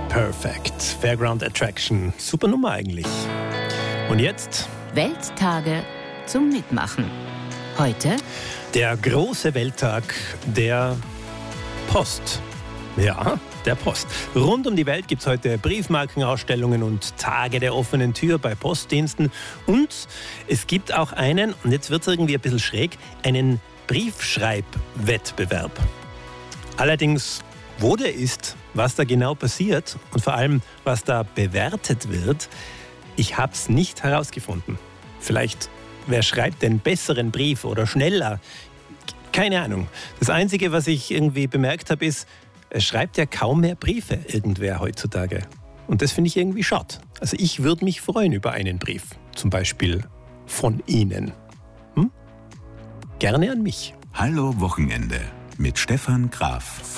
Perfect. Fairground Attraction. Super Nummer eigentlich. Und jetzt? Welttage zum Mitmachen. Heute der große Welttag der Post. Ja, der Post. Rund um die Welt gibt es heute Briefmarkenausstellungen und Tage der offenen Tür bei Postdiensten. Und es gibt auch einen, und jetzt wird es irgendwie ein bisschen schräg, einen Briefschreibwettbewerb. Allerdings, wo der ist, was da genau passiert und vor allem, was da bewertet wird, ich habe es nicht herausgefunden. Vielleicht, wer schreibt den besseren Brief oder schneller? Keine Ahnung. Das Einzige, was ich irgendwie bemerkt habe, ist, es schreibt ja kaum mehr Briefe irgendwer heutzutage. Und das finde ich irgendwie schade. Also ich würde mich freuen über einen Brief. Zum Beispiel von Ihnen. Gerne an mich. Hallo Wochenende mit Stefan Graf.